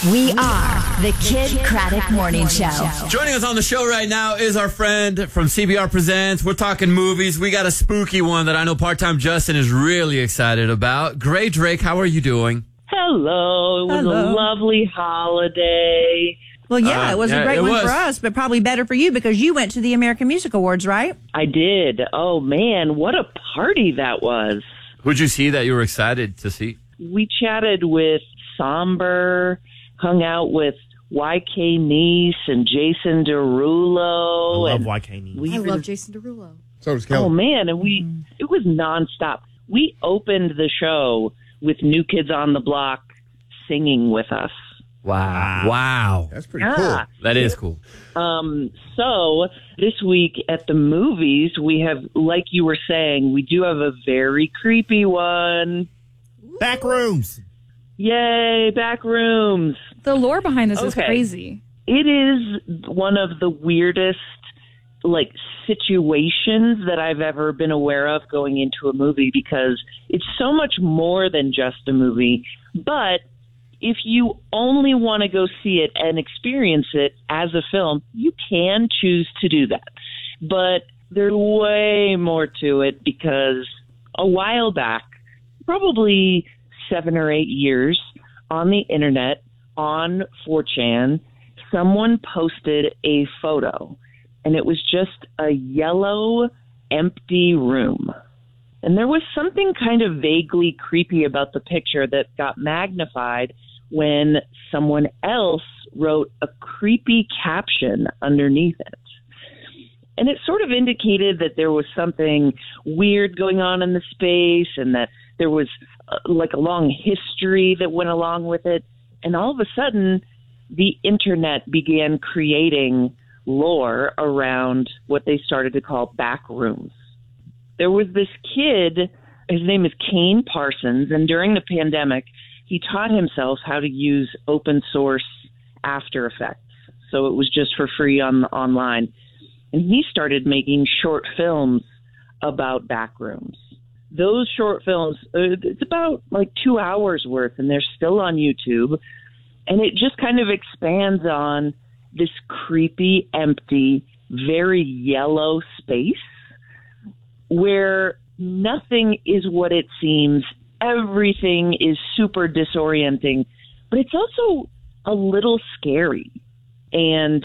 We are the Kid Craddock Morning Show. Joining us on the show right now is our friend from CBR Presents. We're talking movies. We got a spooky one that I know part-time Justin is really excited about. Gray Drake, how are you doing? Hello. It was a lovely holiday. Well, yeah, it was a great one for was. us, but probably better for you because you went to the American Music Awards, right? I did. Oh, man, what a party that was. Who'd you see that you were excited to see? We chatted with Somber, hung out with YK Nice and Jason Derulo. I love YK Nice. I love Jason Derulo. So does Kelly. Oh, man, and it was nonstop. We opened the show with New Kids on the Block singing with us. Wow. That's pretty cool. That is cool. So this week at the movies, we have, like you were saying, we do have a very creepy one. Backrooms. Yay, Backrooms. The lore behind this is Okay. crazy. It is one of the weirdest, situations that I've ever been aware of going into a movie because it's so much more than just a movie. But if you only want to go see it and experience it as a film, you can choose to do that. But there's way more to it because a while back, probably 7 or 8 years, on the internet, on 4chan, someone posted a photo, and it was just a yellow, empty room. And there was something kind of vaguely creepy about the picture that got magnified when someone else wrote a creepy caption underneath it. And it sort of indicated that there was something weird going on in the space and that there was a long history that went along with it. And all of a sudden, the internet began creating lore around what they started to call back rooms. There was this kid, his name is Kane Parsons, and during the pandemic, he taught himself how to use open source After Effects. So it was just for free online. And he started making short films about back rooms. Those short films, it's about 2 hours worth, and they're still on YouTube. And it just kind of expands on this creepy, empty, very yellow space where nothing is what it seems. Everything is super disorienting, but it's also a little scary. And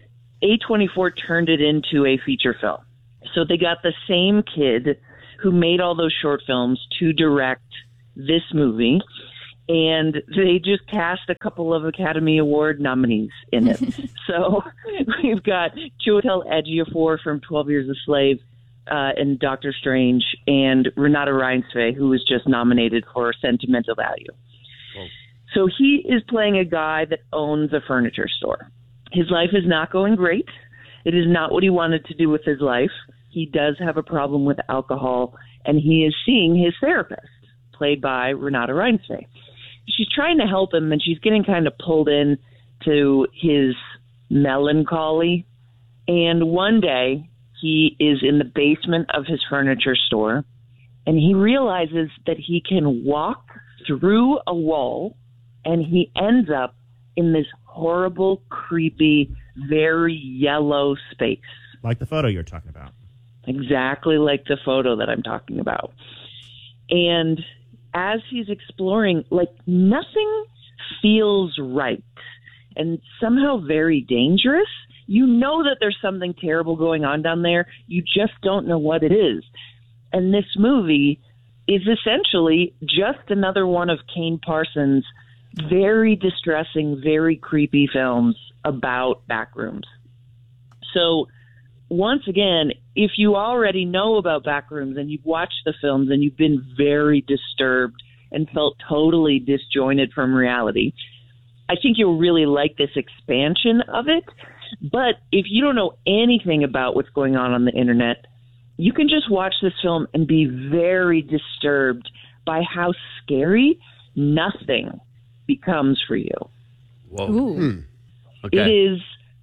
A24 turned it into a feature film. So they got the same kid who made all those short films to direct this movie, and they just cast a couple of Academy Award nominees in it. So we've got Chiwetel Ejiofor from 12 Years a Slave and Doctor Strange, and Renata Reinsve, who was just nominated for Sentimental Value. Oh. So he is playing a guy that owns a furniture store. His life is not going great. It is not what he wanted to do with his life. He does have a problem with alcohol, and he is seeing his therapist, played by Renata Reinsve. She's trying to help him, and she's getting kind of pulled in to his melancholy. And one day, he is in the basement of his furniture store, and he realizes that he can walk through a wall, and he ends up in this horrible, creepy, very yellow space. Like the photo you're talking about. Exactly like the photo that I'm talking about. And as he's exploring, nothing feels right and somehow very dangerous. You know that there's something terrible going on down there. You just don't know what it is. And this movie is essentially just another one of Kane Parsons' very distressing, very creepy films about backrooms. So once again, if you already know about backrooms and you've watched the films and you've been very disturbed and felt totally disjointed from reality, I think you'll really like this expansion of it. But if you don't know anything about what's going on the internet, you can just watch this film and be very disturbed by how scary nothing becomes for you. Whoa. Ooh. Okay. It is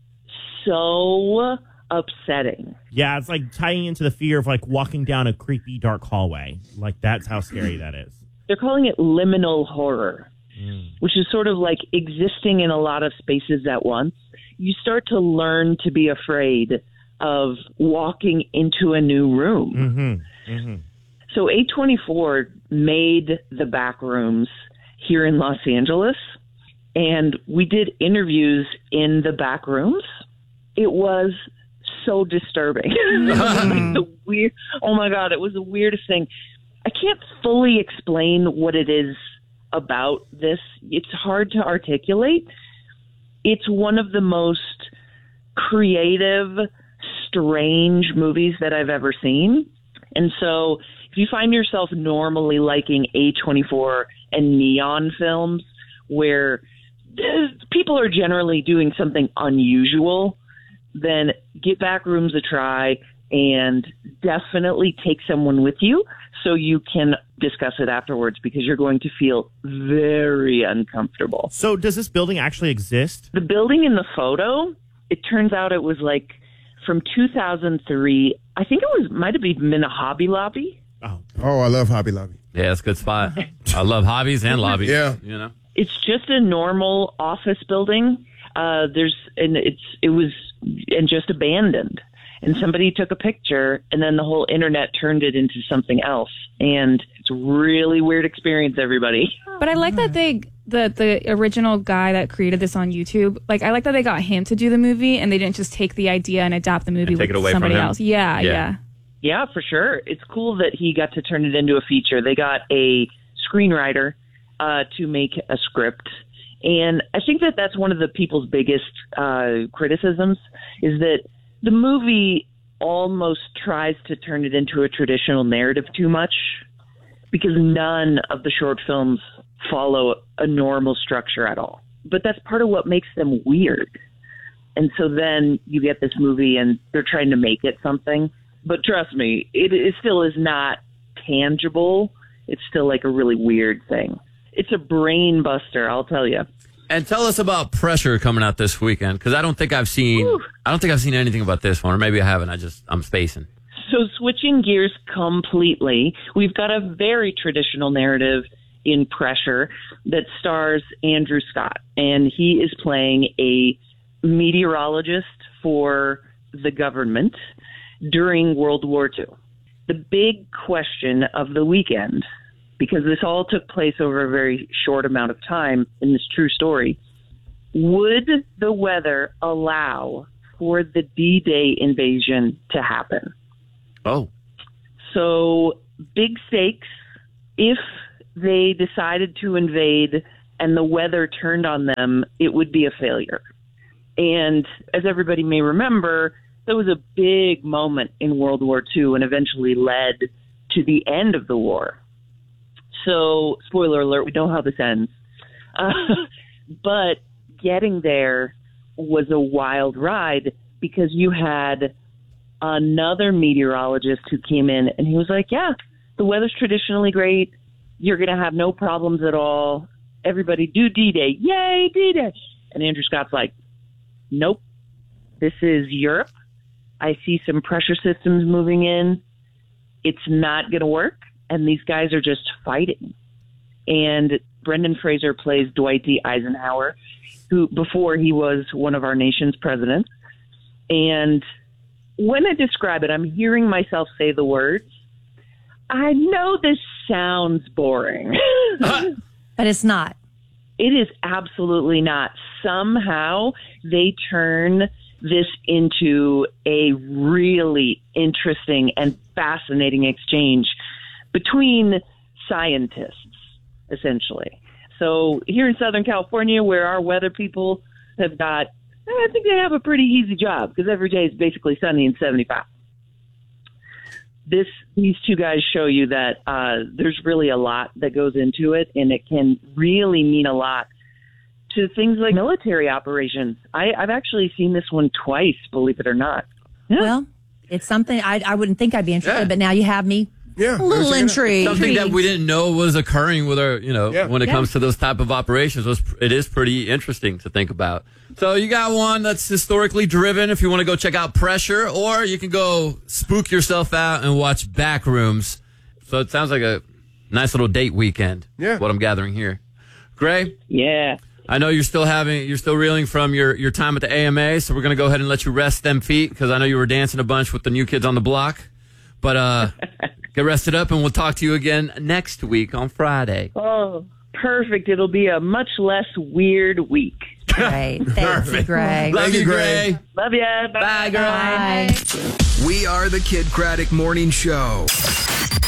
so upsetting. Yeah, it's like tying into the fear of walking down a creepy dark hallway. That's how scary that is. They're calling it liminal horror. which is sort of like existing in a lot of spaces at once, you start to learn to be afraid of walking into a new room. So A24 made the back rooms here in Los Angeles, and we did interviews in the back rooms. It was so disturbing. Oh my God, it was the weirdest thing. I can't fully explain what it is about this. It's hard to articulate. It's one of the most creative, strange movies that I've ever seen. And so if you find yourself normally liking A24 and Neon films where people are generally doing something unusual, then give Backrooms a try and definitely take someone with you so you can discuss it afterwards, because you're going to feel very uncomfortable. So does this building actually exist? The building in the photo, it turns out it was like from 2003. I think it might have even been a Hobby Lobby. Oh, I love Hobby Lobby. Yeah, it's a good spot. I love hobbies and lobbies. Yeah. You know? It's just a normal office building. It was just abandoned. And somebody took a picture, and then the whole internet turned it into something else. And it's a really weird experience, everybody. But I like that the original guy that created this on YouTube, like, I like that they got him to do the movie, and they didn't just take the idea and adapt the movie And take with it away somebody from him? else. Yeah. Yeah, for sure. It's cool that he got to turn it into a feature. They got a screenwriter to make a script. And I think that that's one of the people's biggest criticisms, is that the movie almost tries to turn it into a traditional narrative too much, because none of the short films follow a normal structure at all. But that's part of what makes them weird. And so then you get this movie and they're trying to make it something. But trust me, it still is not tangible. It's still like a really weird thing. It's a brain buster, I'll tell you. And tell us about Pressure coming out this weekend, because I don't think I've seen anything about this one, or maybe I haven't. I'm spacing. So switching gears completely, we've got a very traditional narrative in Pressure that stars Andrew Scott, and he is playing a meteorologist for the government during World War II. The big question of the weekend, because this all took place over a very short amount of time in this true story, would the weather allow for the D-Day invasion to happen? Oh. So big stakes. If they decided to invade and the weather turned on them, it would be a failure. And as everybody may remember, there was a big moment in World War II and eventually led to the end of the war. So, spoiler alert, we know how this ends. But getting there was a wild ride, because you had another meteorologist who came in and he was like, yeah, the weather's traditionally great. You're going to have no problems at all. Everybody do D-Day. Yay, D-Day. And Andrew Scott's like, nope, this is Europe. I see some pressure systems moving in. It's not going to work. And these guys are just fighting. And Brendan Fraser plays Dwight D. Eisenhower, who before he was one of our nation's presidents. And when I describe it, I'm hearing myself say the words, I know this sounds boring. But it's not. It is absolutely not. Somehow they turn this into a really interesting and fascinating exchange between scientists, essentially. So here in Southern California, where our weather people have got, I think they have a pretty easy job, because every day is basically sunny and 75. These two guys show you that there's really a lot that goes into it, and it can really mean a lot to things like military operations. I've actually seen this one twice, believe it or not. Yeah. Well, it's something I wouldn't think I'd be interested, Yeah. but now you have me Yeah. a little intrigued. Something that we didn't know was occurring with our, when it Yeah. comes to those type of operations, it is pretty interesting to think about. So you got one that's historically driven if you want to go check out Pressure, or you can go spook yourself out and watch Backrooms. So it sounds like a nice little date weekend. Yeah. What I'm gathering here. Gray, Yeah. I know you're still reeling from your time at the AMA, so we're going to go ahead and let you rest them feet because I know you were dancing a bunch with the New Kids on the Block. But get rested up, and we'll talk to you again next week on Friday. Oh, perfect. It'll be a much less weird week. Great. Thank you, Greg. Love you, Gray. Gray. Love ya. Bye, girl. Bye. We are the Kid Craddock Morning Show.